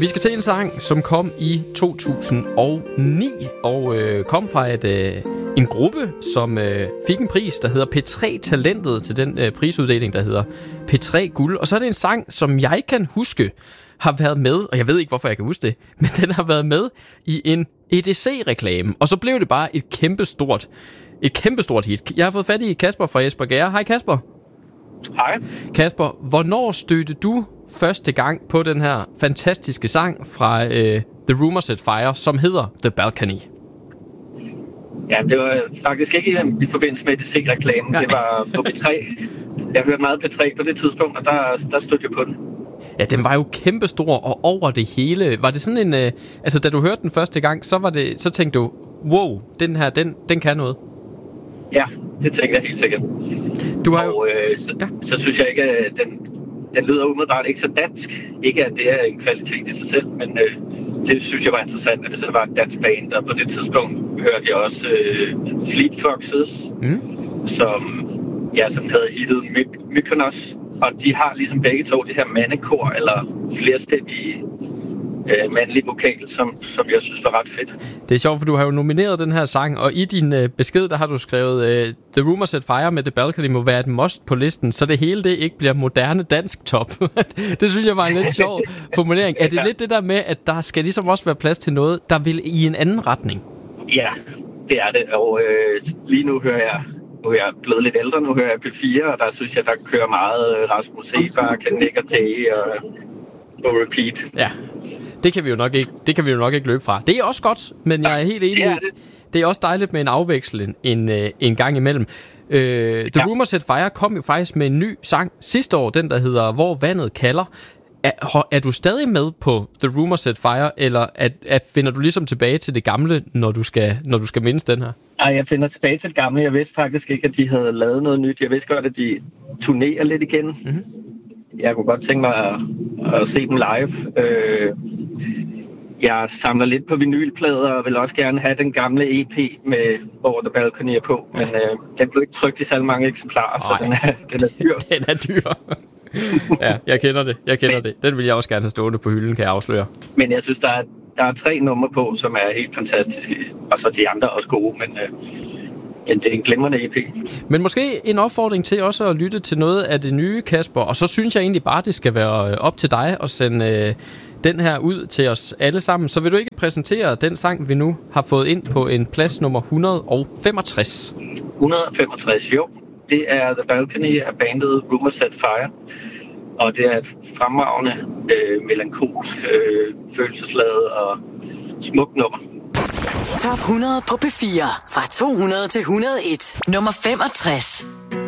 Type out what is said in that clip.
Vi skal til en sang, som kom i 2009 og kom fra en gruppe, som fik en pris, der hedder P3-talentet til den prisuddeling, der hedder P3 Guld. Og så er det en sang, som jeg kan huske har været med, og jeg ved ikke, hvorfor jeg kan huske det, men den har været med i en EDC-reklame. Og så blev det bare et kæmpestort hit. Jeg har fået fat i Kasper fra Jesper Gære. Hej Kasper. Hej. Kasper, hvornår stødte du første gang på den her fantastiske sang fra The Rumour Set Fire, som hedder The Balcony? Ja, det var faktisk ikke i forbindelse med EDC-reklamen. Ja. Det var på P3. Jeg hørte meget P3 på det tidspunkt, og der stod jeg på den. Ja, den var jo kæmpestor og over det hele. Var det sådan en... altså, da du hørte den første gang, så tænkte du, wow, den her, den kan noget. Ja, det tænkte jeg helt sikkert. Så synes jeg ikke, at den lyder umiddelbart ikke så dansk. Ikke, at det er en kvalitet i sig selv, men det synes jeg var interessant, at det så var et dansk band. Og på det tidspunkt hørte jeg også Fleet Foxes, som havde hittet Mykonos. Og de har ligesom begge to det her mandekor, eller flerstemmige mandlige vokal, som jeg synes var ret fedt. Det er sjovt, for du har jo nomineret den her sang, og i din besked, der har du skrevet, The Rumour Set Fire med The Balcony må være et must på listen, så det hele det ikke bliver moderne dansk top. Det synes jeg var en lidt sjov formulering. Er det lidt det der med, at der skal ligesom også være plads til noget, der vil i en anden retning? Ja, det er det, og lige nu hører jeg... Nu er jeg blevet lidt ældre, nu hører jeg P4, og der synes jeg, der kører meget Rasmus Seebach, Nick og Day og repeat. Ja, det kan vi jo nok ikke løbe fra. Det er også godt, men jeg er helt enig. Det er også dejligt med en afveksling en gang imellem. The Rumour Set Fire kom jo faktisk med en ny sang sidste år, den der hedder Hvor vandet kalder. Er du stadig med på The Rumour Set Fire, eller finder du ligesom tilbage til det gamle, når du skal mindes den her? Nej, jeg finder tilbage til det gamle. Jeg vidste faktisk ikke, at de havde lavet noget nyt. Jeg vidste godt, at de turnerer lidt igen. Mm-hmm. Jeg kunne godt tænke mig at se dem live. Jeg samler lidt på vinylplader og vil også gerne have den gamle EP med hvor The Balcony er på. Men den blev ikke trykt i så mange eksemplarer, så den er dyr. Den er dyr. Ja, jeg kender det. Den vil jeg også gerne have stående på hylden, kan jeg afsløre. Men jeg synes, der er 3 numre på, som er helt fantastiske. Og så de andre er også gode, men det er en glimrende EP. Men måske en opfordring til også at lytte til noget af det nye, Kasper. Og så synes jeg egentlig bare, det skal være op til dig at sende den her ud til os alle sammen. Så vil du ikke præsentere den sang, vi nu har fået ind på en plads nummer 165? 165, jo. Det er The Balcony af bandet Rumour Set Fire. Og det er et fremragende, melankolsk, følelsesladet og smukt nummer. Top 100 på P4 fra 200 til 101. Nummer 65.